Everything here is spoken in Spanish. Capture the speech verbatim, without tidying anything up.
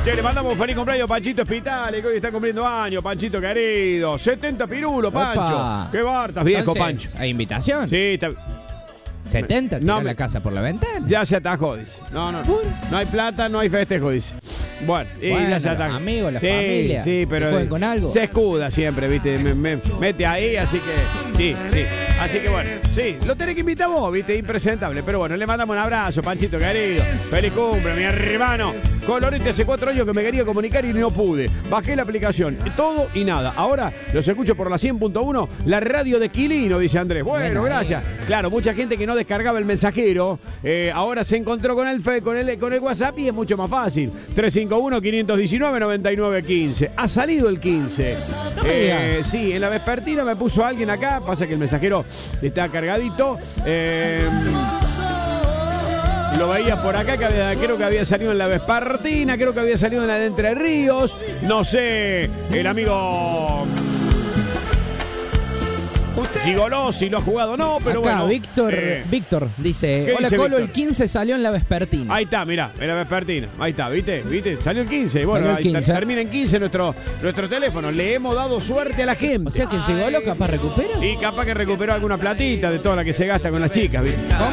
Che, le mandamos un feliz cumpleaños a Panchito Espitale, que hoy está cumpliendo años, Panchito querido. setenta pirulos, Pancho. Opa. Qué bar, estás viejo, Entonces, Pancho. ¿hay invitación? Sí, está... setenta, No, tiró me- la casa por la ventana. Ya se atajó, dice. No, no. ¿Por? No hay plata, no hay festejo, dice. Bueno, y Bueno, ya se los atajó. amigos, la sí, familia, Sí, pero ¿se juegan con algo? se escuda siempre, ¿viste? Me, me- mete ahí, así que sí, sí. Así que bueno, sí, lo tenés que invitar vos, ¿viste? Impresentable. Pero bueno, le mandamos un abrazo, Panchito querido. Feliz cumple, mi hermano. Colorete, hace cuatro años que me quería comunicar y no pude. Bajé la aplicación, todo y nada. Ahora los escucho por la cien punto uno, la radio de Quilino, dice Andrés. Bueno, Bueno, gracias. Claro, mucha gente que no descargaba el mensajero, eh, ahora se encontró con el, fe- con, el, con el WhatsApp y es mucho más fácil. tres cinco uno, cinco uno nueve, nueve nueve uno cinco. Ha salido el quince. No me Eh, digas. sí, en la vespertina me puso alguien acá, pasa que el mensajero está cargadito. Eh, Lo veía por acá, que había- creo que había salido en la vespertina, creo que había salido en la de Entre Ríos. No sé, el amigo Gigoló, si lo ha jugado o no, pero Acá, bueno. Víctor, eh, Víctor dice, ¿qué hola dice Colo, Víctor? el quince salió en la vespertina. Ahí está, mirá, en la vespertina. Ahí está, ¿viste? ¿Viste? Salió el quince. Bueno, Salió el ahí ter- quince. termina en quince nuestro, nuestro teléfono. Le hemos dado suerte a la gente. O sea que el Gigolo capaz recupera. Y capaz que recuperó alguna platita de toda la que se gasta con las chicas, ¿viste? ¿Cómo?